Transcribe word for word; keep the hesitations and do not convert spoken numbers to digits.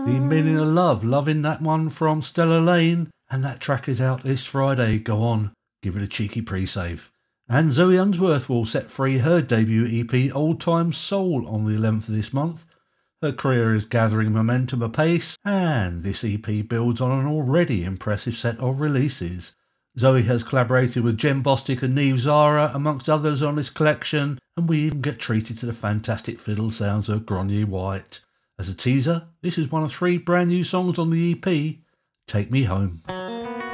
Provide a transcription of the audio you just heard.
The Meaning of Love, loving that one from Stella Lane, and that track is out this Friday. Go on, give it a cheeky pre-save. And Zoe Unsworth will set free her debut E P Old Time Soul on the eleventh of this month. Her career is gathering momentum apace, and this E P builds on an already impressive set of releases. Zoe has collaborated with Jen Bostic and Neve Zara, amongst others, on this collection, and we even get treated to the fantastic fiddle sounds of Gronye White. As a teaser, this is one of three brand new songs on the E P, Take Me Home.